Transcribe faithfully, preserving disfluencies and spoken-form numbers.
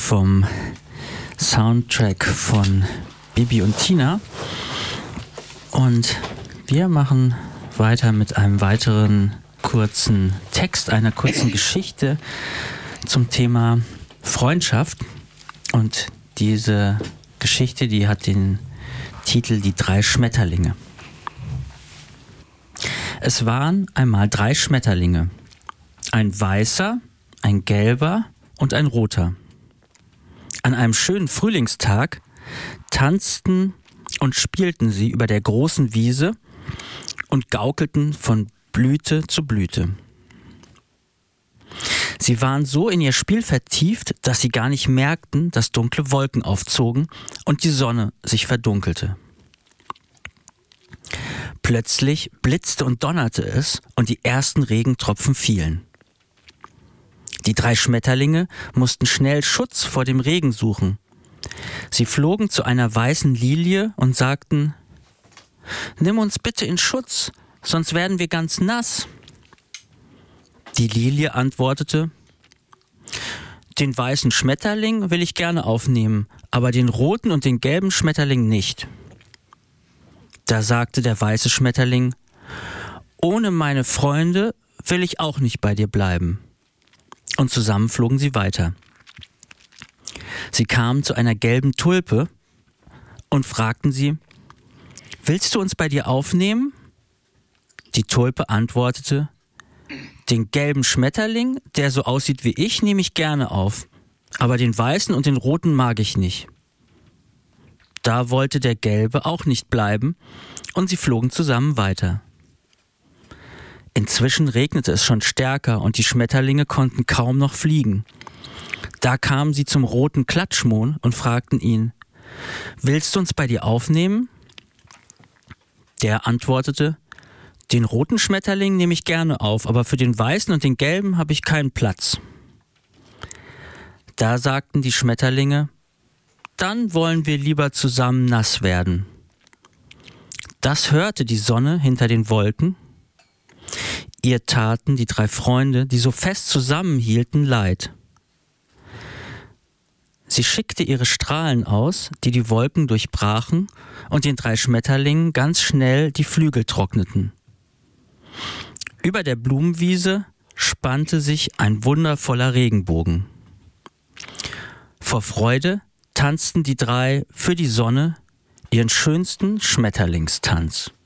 vom Soundtrack von Bibi und Tina. Und wir machen weiter mit einem weiteren kurzen Text, einer kurzen Geschichte zum Thema Freundschaft. Und diese Geschichte, die hat den Titel Die drei Schmetterlinge. Es waren einmal drei Schmetterlinge. Ein weißer, ein gelber und ein roter. An einem schönen Frühlingstag tanzten und spielten sie über der großen Wiese und gaukelten von Blüte zu Blüte. Sie waren so in ihr Spiel vertieft, dass sie gar nicht merkten, dass dunkle Wolken aufzogen und die Sonne sich verdunkelte. Plötzlich blitzte und donnerte es und die ersten Regentropfen fielen. Die drei Schmetterlinge mussten schnell Schutz vor dem Regen suchen. Sie flogen zu einer weißen Lilie und sagten: »Nimm uns bitte in Schutz, sonst werden wir ganz nass.« Die Lilie antwortete: »Den weißen Schmetterling will ich gerne aufnehmen, aber den roten und den gelben Schmetterling nicht.« Da sagte der weiße Schmetterling: »Ohne meine Freunde will ich auch nicht bei dir bleiben.« Und zusammen flogen sie weiter. Sie kamen zu einer gelben Tulpe und fragten sie: »Willst du uns bei dir aufnehmen?« Die Tulpe antwortete: »Den gelben Schmetterling, der so aussieht wie ich, nehme ich gerne auf, aber den weißen und den roten mag ich nicht.« Da wollte der Gelbe auch nicht bleiben und sie flogen zusammen weiter. Inzwischen regnete es schon stärker und die Schmetterlinge konnten kaum noch fliegen. Da kamen sie zum roten Klatschmohn und fragten ihn: »Willst du uns bei dir aufnehmen?« Der antwortete: »Den roten Schmetterling nehme ich gerne auf, aber für den weißen und den gelben habe ich keinen Platz.« Da sagten die Schmetterlinge: »Dann wollen wir lieber zusammen nass werden.« Das hörte die Sonne hinter den Wolken. Ihr taten die drei Freunde, die so fest zusammenhielten, leid. Sie schickte ihre Strahlen aus, die die Wolken durchbrachen und den drei Schmetterlingen ganz schnell die Flügel trockneten. Über der Blumenwiese spannte sich ein wundervoller Regenbogen. Vor Freude tanzten die drei für die Sonne ihren schönsten Schmetterlingstanz.